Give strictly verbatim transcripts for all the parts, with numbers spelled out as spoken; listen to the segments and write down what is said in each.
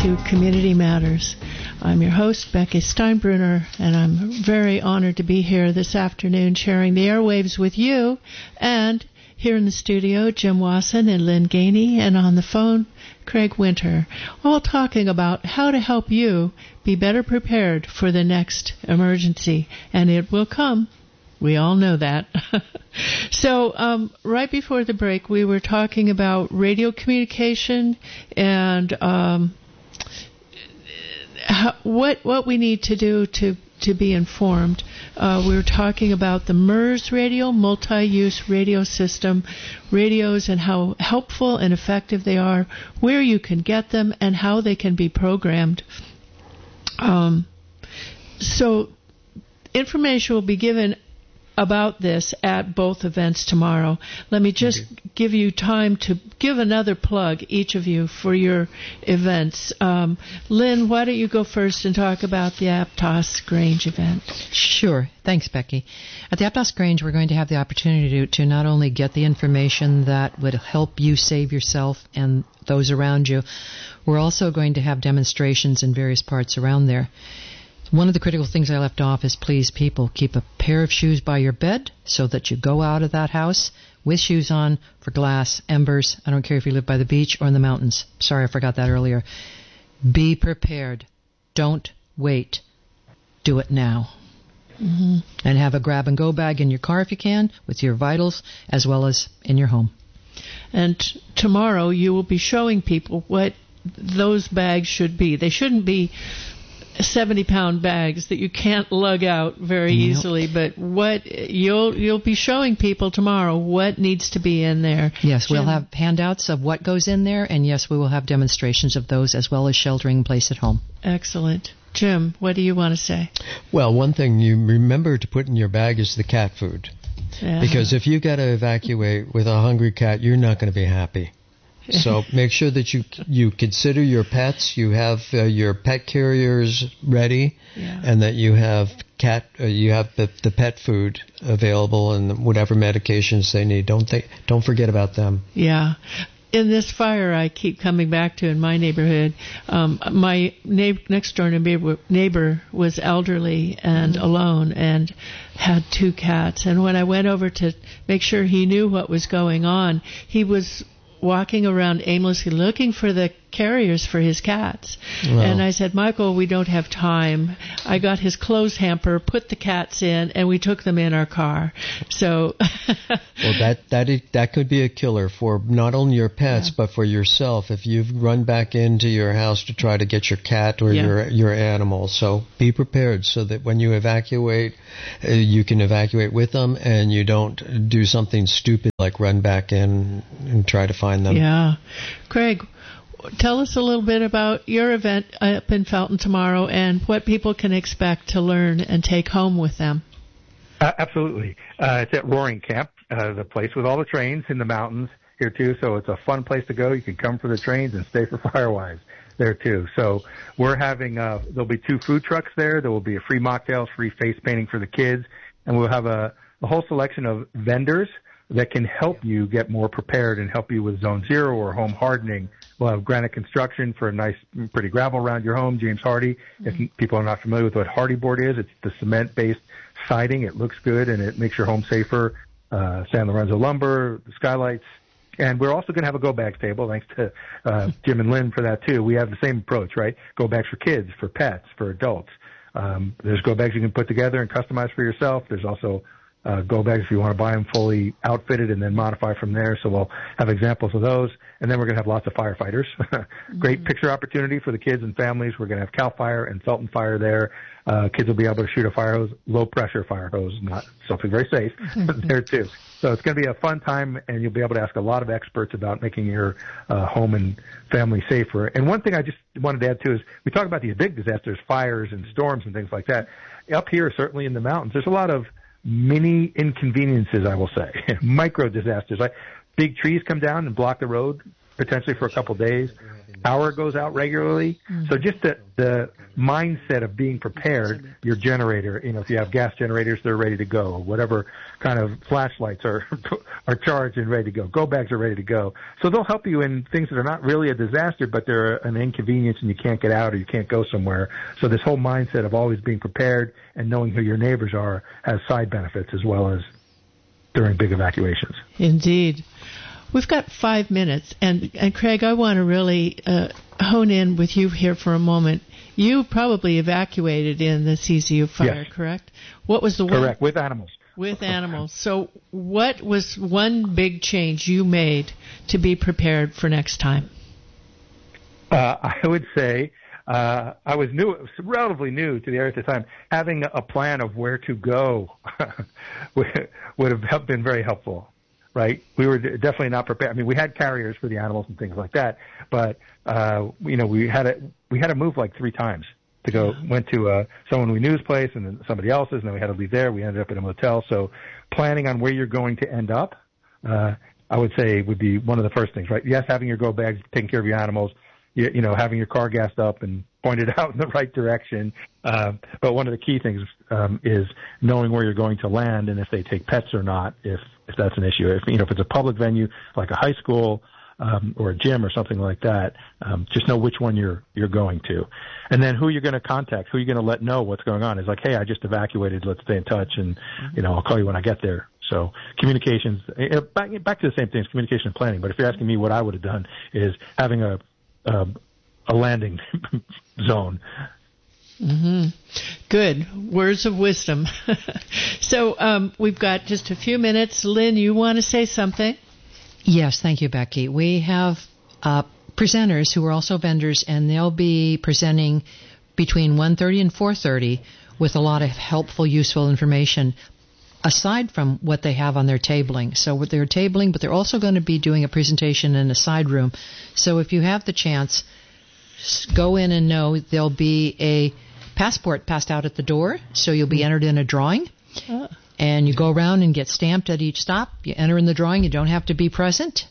to Community Matters. I'm your host, Becky Steinbruner, and I'm very honored to be here this afternoon sharing the airwaves with you. And here in the studio, Jim Wasson and Lynn Gainey, and on the phone, Craig Winter, all talking about how to help you be better prepared for the next emergency. And it will come. We all know that. So um, right before the break, we were talking about radio communication and um, how, what what we need to do to, to be informed. Uh, we were talking about the MERS radio, multi-use radio system, radios and how helpful and effective they are, where you can get them, and how they can be programmed. Um, so information will be given about this at both events tomorrow. Let me just okay. give you time to give another plug, each of you, for your events. Um, Lynn, why don't you go first and talk about the Aptos Grange event? Sure. Thanks, Becky. At the Aptos Grange, we're going to have the opportunity to, to not only get the information that would help you save yourself and those around you, we're also going to have demonstrations in various parts around there. One of the critical things I left off is please, people, keep a pair of shoes by your bed so that you go out of that house with shoes on for glass, embers. I don't care if you live by the beach or in the mountains. Sorry, I forgot that earlier. Be prepared. Don't wait. Do it now. Mm-hmm. And have a grab-and-go bag in your car if you can with your vitals as well as in your home. And tomorrow you will be showing people what those bags should be. They shouldn't be seventy-pound bags that you can't lug out very nope. easily, but what you'll you'll be showing people tomorrow what needs to be in there. Yes, Jim? We'll have handouts of what goes in there, and yes, we will have demonstrations of those as well as sheltering in place at home. Excellent. Jim, what do you want to say? Well, one thing you remember to put in your bag is the cat food. Yeah. Because if you got to evacuate with a hungry cat, you're not going to be happy. So make sure that you you consider your pets, you have uh, your pet carriers ready, yeah. and that you have cat uh, you have the, the pet food available and whatever medications they need. Don't they, don't forget about them. Yeah. In this fire I keep coming back to in my neighborhood, um, my neighbor, next door neighbor, neighbor was elderly and mm-hmm. alone and had two cats. And when I went over to make sure he knew what was going on, he was walking around aimlessly looking for the carriers for his cats. Wow. And I said, Michael, we don't have time. I got his clothes hamper, put the cats in, and we took them in our car. So, well, that that is, that could be a killer for not only your pets yeah. but for yourself if you've run back into your house to try to get your cat or yeah. your your animal. So be prepared so that when you evacuate, uh, you can evacuate with them and you don't do something stupid like run back in and try to find them. Yeah, Craig. Tell us a little bit about your event up in Felton tomorrow and what people can expect to learn and take home with them. Uh, absolutely. Uh, it's at Roaring Camp, uh, the place with all the trains in the mountains here, too. So it's a fun place to go. You can come for the trains and stay for Firewise there, too. So we're having uh, – there'll be two food trucks there. There will be a free mocktails, free face painting for the kids. And we'll have a, a whole selection of vendors that can help you get more prepared and help you with Zone Zero or home hardening. We'll have Granite Construction for a nice, pretty gravel around your home. James Hardy, mm-hmm. if people are not familiar with what Hardy Board is, it's the cement-based siding. It looks good, and it makes your home safer. Uh, San Lorenzo Lumber, the skylights. And we're also going to have a Go Bags table, thanks to uh, Jim and Lynn for that, too. We have the same approach, right? Go Bags for kids, for pets, for adults. Um, there's Go Bags you can put together and customize for yourself. There's also Uh, go bags if you want to buy them fully outfitted and then modify from there. So we'll have examples of those. And then we're going to have lots of firefighters. Great mm-hmm. picture opportunity for the kids and families. We're going to have Cal Fire and Felton Fire there. Uh, kids will be able to shoot a fire hose, low pressure fire hose, not something very safe, but there too. So it's going to be a fun time, and you'll be able to ask a lot of experts about making your uh, home and family safer. And one thing I just wanted to add too is we talk about these big disasters, fires and storms and things like that. Up here, certainly in the mountains, there's a lot of mini inconveniences, I will say, micro disasters. Like big trees come down and block the road potentially for a couple of days. power goes out regularly. Mm-hmm. So just the, the mindset of being prepared, your generator, you know, if you have gas generators, they're ready to go. Whatever kind of flashlights are are charged and ready to go. Go bags are ready to go. So they'll help you in things that are not really a disaster, but they're an inconvenience and you can't get out or you can't go somewhere. So this whole mindset of always being prepared and knowing who your neighbors are has side benefits as well as during big evacuations. Indeed. We've got five minutes, and, and Craig, I want to really uh, hone in with you here for a moment. You probably evacuated in the C Z U fire, yes. correct? What was the correct one? with animals? With animals. So, what was one big change you made to be prepared for next time? Uh, I would say uh, I was new, relatively new to the area at the time. Having a plan of where to go would have been very helpful. Right, we were definitely not prepared. I mean, we had carriers for the animals and things like that, but uh, you know, we had to we had to move like three times to go. Went to uh, someone we knew's place, and then somebody else's, and then we had to leave there. We ended up in a motel. So, planning on where you're going to end up, uh, I would say would be one of the first things. Right? Yes, having your go bags, taking care of your animals, you, you know, having your car gassed up and pointed out in the right direction. Uh, but one of the key things um, is knowing where you're going to land and if they take pets or not. If if that's an issue, if you know if it's a public venue like a high school um, or a gym or something like that, um, just know which one you're you're going to, and then who you're going to contact, who you're going to let know what's going on. Is like, hey, I just evacuated. Let's stay in touch, and you know I'll call you when I get there. So communications, back back to the same things, communication and planning. But if you're asking me, what I would have done is having a a, a landing zone. Mm-hmm. Good. Words of wisdom. So um, we've got just a few minutes. Lynn, you want to say something? Yes, thank you, Becky. We have uh, presenters who are also vendors, and they'll be presenting between one thirty and four thirty with a lot of helpful, useful information aside from what they have on their tabling. So they're tabling, but they're also going to be doing a presentation in a side room. So if you have the chance, go in and know there'll be a passport passed out at the door, so you'll be entered in a drawing. Oh. And you go around and get stamped at each stop. You enter in the drawing. You don't have to be present.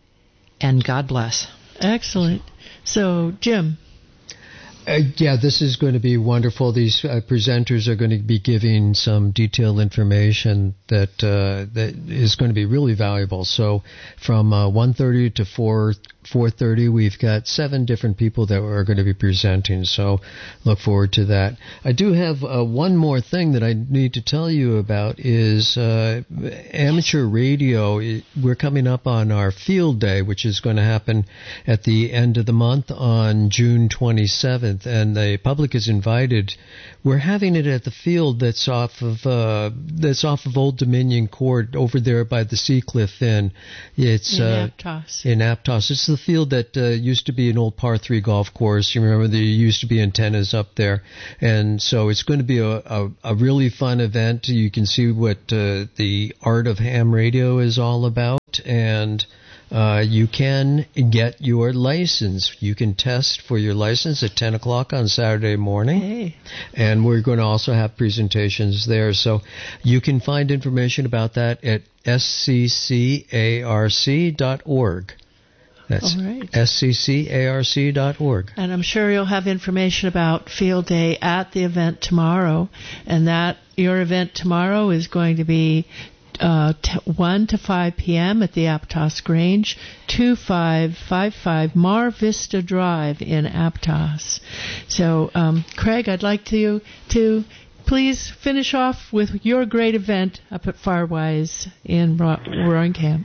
And God bless. Excellent. So, Jim. Uh, yeah, this is going to be wonderful. These uh, presenters are going to be giving some detailed information that uh, that is going to be really valuable. So from uh, one thirty to four thirty, we've got seven different people that are going to be presenting. So look forward to that. I do have uh, one more thing that I need to tell you about is uh, amateur radio. We're coming up on our field day, which is going to happen at the end of the month on June twenty-seventh. And the public is invited. We're having it at the field that's off of uh, that's off of Old Dominion Court over there by the Seacliff Inn. It's in uh, Aptos. In Aptos, it's the field that uh, used to be an old par three golf course. You remember there used to be antennas up there, and so it's going to be a a, a really fun event. You can see what uh, the art of ham radio is all about, and Uh, you can get your license. You can test for your license at ten o'clock on Saturday morning. Hey. And we're going to also have presentations there. So you can find information about that at s c c a r c dot org. That's right. s c c a r c dot org. And I'm sure you'll have information about Field Day at the event tomorrow. And that your event tomorrow is going to be Uh, t- one to five p.m. at the Aptos Grange, two five five five Mar Vista Drive in Aptos. So, um, Craig, I'd like to to please finish off with your great event up at Firewise in Ro- Roaring Camp.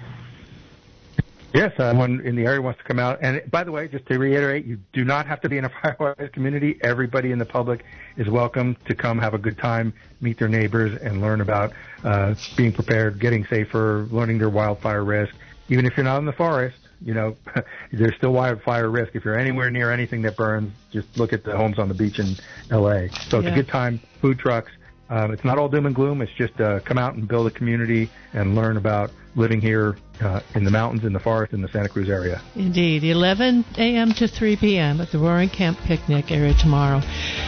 Yes, someone in the area wants to come out. And by the way, just to reiterate, you do not have to be in a Firewise community. Everybody in the public is welcome to come have a good time, meet their neighbors, and learn about uh, being prepared, getting safer, learning their wildfire risk. Even if you're not in the forest, you know, there's still wildfire risk. If you're anywhere near anything that burns, just look at the homes on the beach in L A. So it's yeah. a good time, food trucks. Um, it's not all doom and gloom. It's just uh, come out and build a community and learn about living here uh, in the mountains, in the forest, in the Santa Cruz area. Indeed. eleven a.m. to three p.m. at the Roaring Camp Picnic area tomorrow.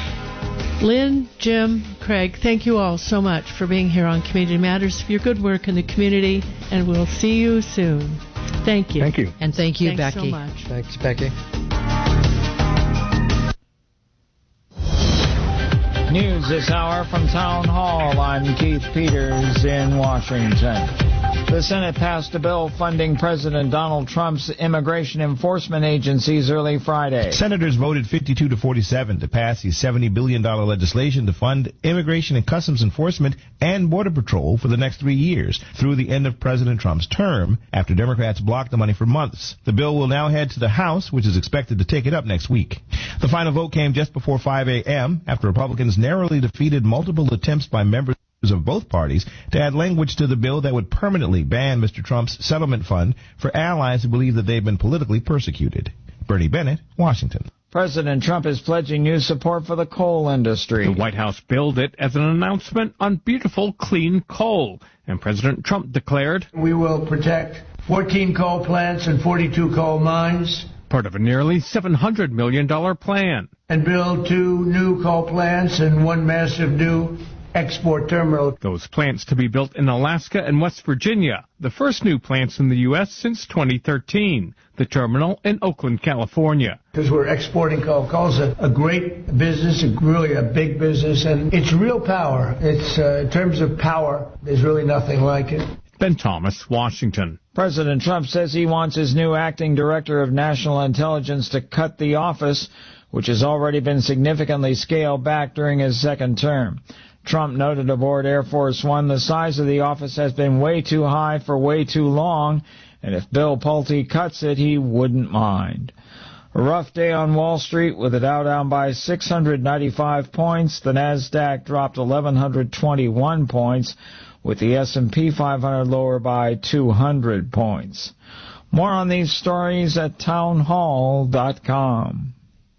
Lynn, Jim, Craig, thank you all so much for being here on Community Matters, for your good work in the community, and we'll see you soon. Thank you. Thank you. And thank you, Thanks Becky. so much. Thanks, Becky. News this hour from Town Hall. I'm Keith Peters in Washington. The Senate passed a bill funding President Donald Trump's immigration enforcement agencies early Friday. Senators voted fifty-two to forty-seven to pass the seventy billion dollars legislation to fund immigration and customs enforcement and border patrol for the next three years through the end of President Trump's term after Democrats blocked the money for months. The bill will now head to the House, which is expected to take it up next week. The final vote came just before five a.m. after Republicans narrowly defeated multiple attempts by members of both parties to add language to the bill that would permanently ban Mister Trump's settlement fund for allies who believe that they've been politically persecuted. Bernie Bennett, Washington. President Trump is pledging new support for the coal industry. The White House billed it as an announcement on beautiful, clean coal. And President Trump declared, "We will protect fourteen coal plants and forty-two coal mines, part of a nearly seven hundred million dollars plan, and build two new coal plants and one massive new export terminal." Those plants to be built in Alaska and West Virginia, the first new plants in the U S since twenty thirteen. The terminal in Oakland, California. Because we're exporting coal. Coal's a, a great business, a, really a big business, and it's real power. It's uh, in terms of power, there's really nothing like it. Ben Thomas, Washington. President Trump says he wants his new acting director of national intelligence to cut the office, which has already been significantly scaled back during his second term. Trump noted aboard Air Force One the size of the office has been way too high for way too long, and if Bill Pulte cuts it, he wouldn't mind. A rough day on Wall Street with the Dow down by six hundred ninety-five points. The Nasdaq dropped eleven twenty-one points, with the S and P five hundred lower by two hundred points. More on these stories at townhall dot com.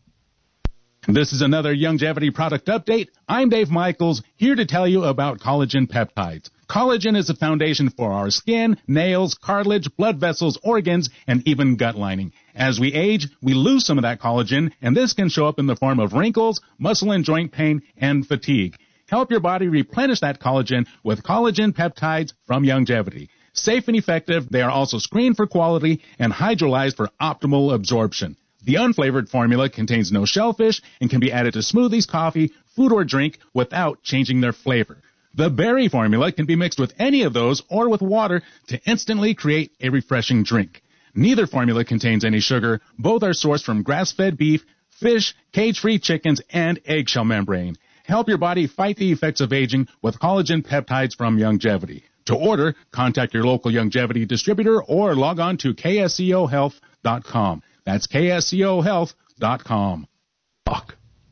This is another Youngevity product update. I'm Dave Michaels, here to tell you about collagen peptides. Collagen is the foundation for our skin, nails, cartilage, blood vessels, organs, and even gut lining. As we age, we lose some of that collagen, and this can show up in the form of wrinkles, muscle and joint pain, and fatigue. Help your body replenish that collagen with collagen peptides from Youngevity. Safe and effective, they are also screened for quality and hydrolyzed for optimal absorption. The unflavored formula contains no shellfish and can be added to smoothies, coffee, food, or drink without changing their flavor. The berry formula can be mixed with any of those or with water to instantly create a refreshing drink. Neither formula contains any sugar. Both are sourced from grass-fed beef, fish, cage-free chickens, and eggshell membrane. Help your body fight the effects of aging with collagen peptides from Youngevity. To order, contact your local Youngevity distributor or log on to K S C O health dot com. That's K S C O health dot com. Fuck.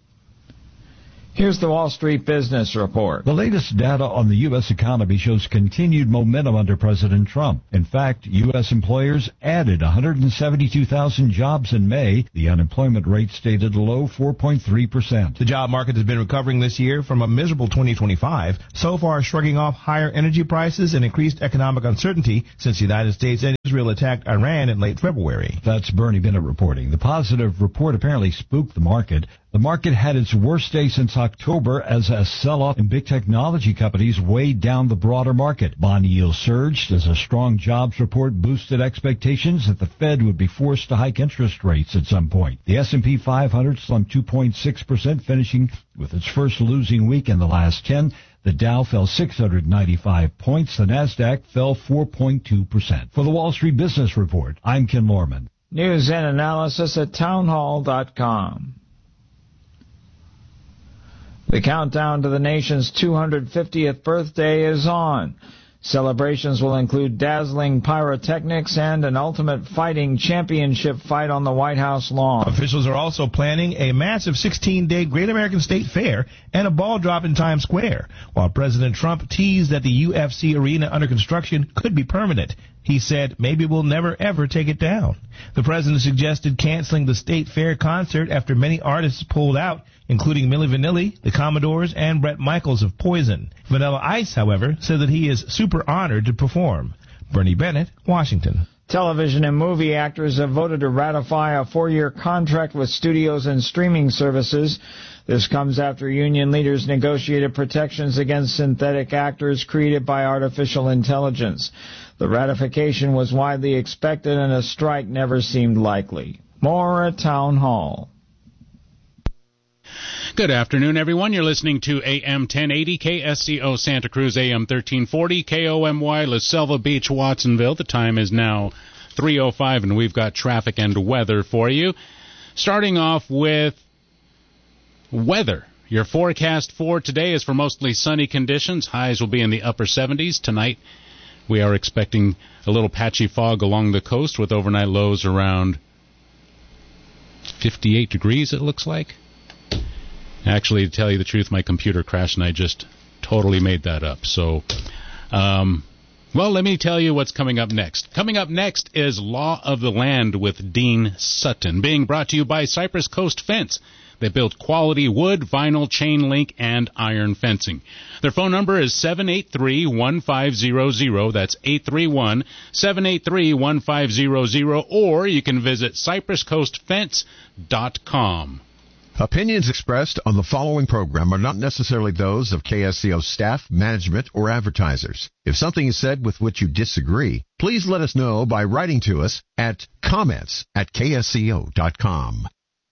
Here's the Wall Street Business Report. The latest data on the U S economy shows continued momentum under President Trump. In fact, U S employers added one hundred seventy-two thousand jobs in May. The unemployment rate stayed at a low four point three percent. The job market has been recovering this year from a miserable twenty twenty-five, so far shrugging off higher energy prices and increased economic uncertainty since the United States and Israel attacked Iran in late February. That's Bernie Bennett reporting. The positive report apparently spooked the market. The market had its worst day since October as a sell-off in big technology companies weighed down the broader market. Bond yields surged as a strong jobs report boosted expectations that the Fed would be forced to hike interest rates at some point. The S and P five hundred slumped two point six percent, finishing with its first losing week in the last ten. The Dow fell six hundred ninety-five points. The Nasdaq fell four point two percent. For the Wall Street Business Report, I'm Ken Lorman. News and analysis at townhall dot com. The countdown to the nation's two hundred fiftieth birthday is on. Celebrations will include dazzling pyrotechnics and an ultimate fighting championship fight on the White House lawn. Officials are also planning a massive sixteen-day Great American State Fair and a ball drop in Times Square, while President Trump teased that the U F C arena under construction could be permanent. He said, maybe we'll never, ever take it down. The president suggested canceling the State Fair concert after many artists pulled out, including Milli Vanilli, the Commodores, and Bret Michaels of Poison. Vanilla Ice, however, said that he is super honored to perform. Bernie Bennett, Washington. Television and movie actors have voted to ratify a four-year contract with studios and streaming services. This comes after union leaders negotiated protections against synthetic actors created by artificial intelligence. The ratification was widely expected and a strike never seemed likely. More at Town Hall. Good afternoon, everyone. You're listening to A M ten eighty, K S C O Santa Cruz, A M thirteen forty, K O M Y La Selva Beach, Watsonville. The time is now three oh five, and we've got traffic and weather for you. Starting off with weather. Your forecast for today is for mostly sunny conditions. Highs will be in the upper seventies. Tonight, we are expecting a little patchy fog along the coast with overnight lows around fifty-eight degrees, it looks like. Actually, to tell you the truth, my computer crashed and I just totally made that up. So, um, well, let me tell you what's coming up next. Coming up next is Law of the Land with Dean Sutton, being brought to you by Cypress Coast Fence. They build quality wood, vinyl, chain link, and iron fencing. Their phone number is seven eight three, one five zero zero. That's eight three one, seven eight three, one five zero zero. Or you can visit cypress coast fence dot com. Opinions expressed on the following program are not necessarily those of K S C O staff, management, or advertisers. If something is said with which you disagree, please let us know by writing to us at comments at K S C O dot com.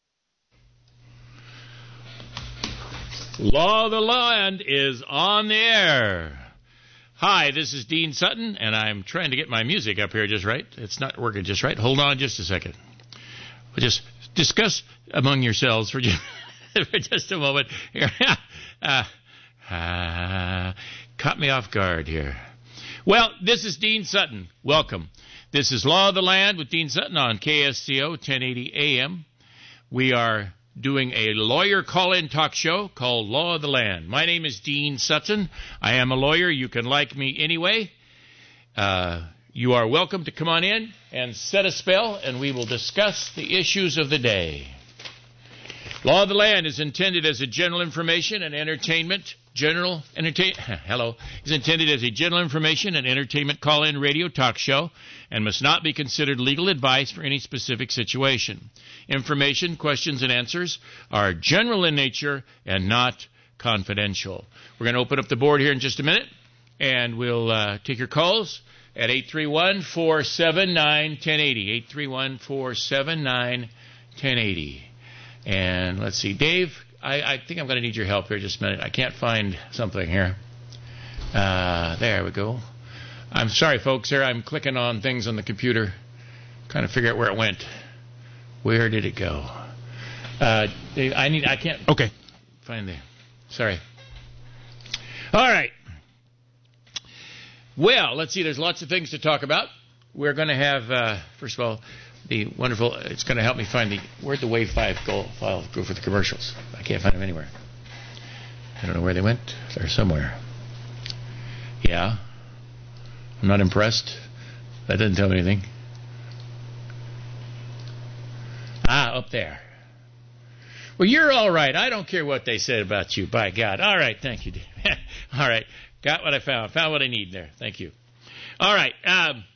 Law of the Land is on the air. Hi, this is Dean Sutton, and I'm trying to get my music up here just right. It's not working just right. Hold on just a second. We'll just discuss among yourselves for just, for just a moment. Here. uh, uh, caught me off guard here. Well, this is Dean Sutton. Welcome. This is Law of the Land with Dean Sutton on K S C O ten eighty A M. We are doing a lawyer call-in talk show called Law of the Land. My name is Dean Sutton. I am a lawyer. You can like me anyway. Uh, you are welcome to come on in and set a spell, and we will discuss the issues of the day. Law of the Land is intended as a general information and entertainment general entertain hello is intended as a general information and entertainment call-in radio talk show and must not be considered legal advice for any specific situation. Information, questions, and answers are general in nature and not confidential. We're going to open up the board here in just a minute, and we'll uh, take your calls at eight three one, four seven nine, one zero eight zero, eight three one, four seven nine, one zero eight zero. And let's see, Dave, I, I think I'm going to need your help here just a minute. I can't find something here. Uh, there we go. I'm sorry, folks. Here I'm clicking on things on the computer, trying to figure out where it went. Where did it go? Uh, Dave, I need. I can't. Okay. Find the. Sorry. All right. Well, let's see. There's lots of things to talk about. We're going to have, uh, first of all, the wonderful, it's going to help me find the, where'd the Wave five go, file go for the commercials? I can't find them anywhere. I don't know where they went. They're somewhere. Yeah. I'm not impressed. That doesn't tell me anything. Ah, up there. Well, you're all right. I don't care what they said about you, by God. All right, thank you, Dave. All right, got what I found. Found what I need there. Thank you. All right. Um,